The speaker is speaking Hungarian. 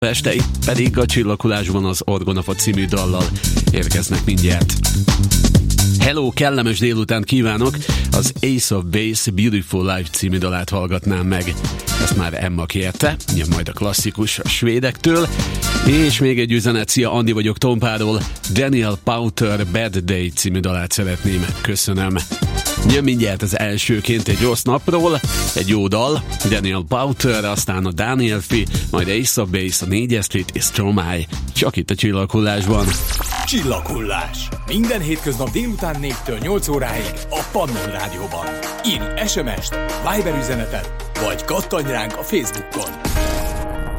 este, itt pedig a Csillaghullásban az Orgonafa című dallal érkeznek mindjárt. Hello, kellemes délután kívánok! Az Ace of Base Beautiful Life című dalát hallgatnám meg. Ezt már Emma kérte, jön majd a klasszikus a svédektől. És még egy üzenet, szia, Andi vagyok Tompáról. Daniel Powter Bad Day című dalát szeretném, köszönöm. Jön mindjárt az elsőként egy rossz napról, egy jó dal, Daniel Powter, aztán a Daniel Fi, majd Ace of Base, a 4 Street és Stromae, csak itt a Csillaghullásban. Csillaghullás. Minden hétköznap délután 4-től 8 óráig a Pannon Rádióban. Írj SMS-t, Viber üzenetet, vagy kattanj ránk a Facebookon.